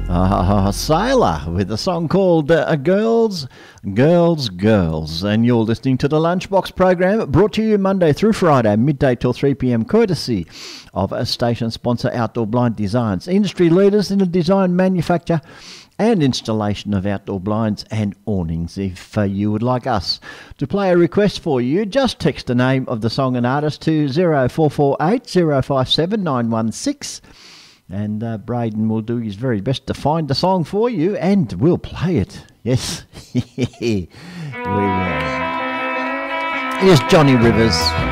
Sailor with a song called Girls, Girls, Girls. And you're listening to the Lunchbox program, brought to you Monday through Friday, midday till 3 p.m, courtesy of a station sponsor, Outdoor Blind Designs, industry leaders in the design, manufacture and installation of outdoor blinds and awnings. If you would like us to play a request for you, just text the name of the song and artist to 0448 057 916. And Braden will do his very best to find the song for you, and we'll play it. Yes, we will. Here's Johnny Rivers.